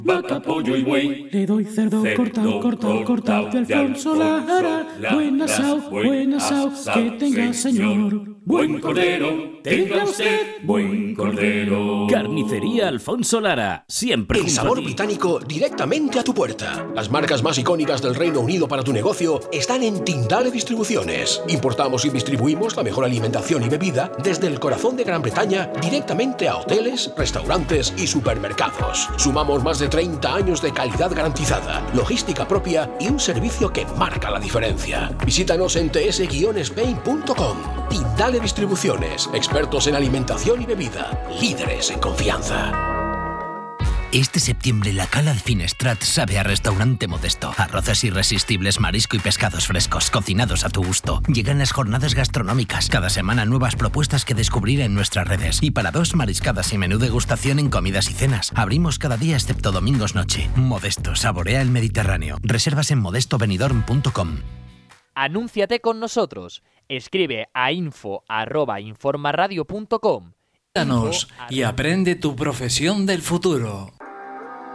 Vaca, pollo y buey. Le doy cerdo cortado de Alfonso Lara. Buen asao, que tenga señor. Buen cordero, tenga usted buen cordero. Carnicería Alfonso Lara, siempre El junto a sabor ti. británico directamente a tu puerta. Las marcas más icónicas del Reino Unido para tu negocio están en Tindale Distribuciones. Importamos y distribuimos la mejor alimentación y bebida desde el corazón de Gran Bretaña directamente a hoteles, restaurantes y supermercados. Sumamos más de 30 años de calidad garantizada, logística propia y un servicio que marca la diferencia. Visítanos en ts-spain.com. Tindale Distribuciones, expertos en alimentación y bebida, líderes en confianza. Este septiembre la Cala de Finestrat sabe a restaurante Modesto. Arroces irresistibles, marisco y pescados frescos, cocinados a tu gusto. Llegan las jornadas gastronómicas. Cada semana nuevas propuestas que descubrir en nuestras redes. Y para dos, mariscadas y menú degustación en comidas y cenas. Abrimos cada día excepto domingos noche. Modesto, saborea el Mediterráneo. Reservas en modestobenidorm.com. Anúnciate con nosotros. Escribe a info@informaradio.com. Y aprende tu profesión del futuro.